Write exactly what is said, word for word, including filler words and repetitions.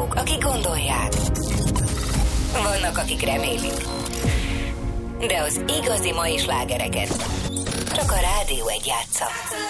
azok, akik gondolják. Vannak, akik remélik. De az igazi mai slágereket csak a Rádió egy játsza.